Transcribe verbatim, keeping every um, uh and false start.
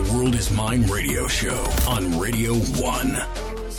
World is Mine radio show on Radio one.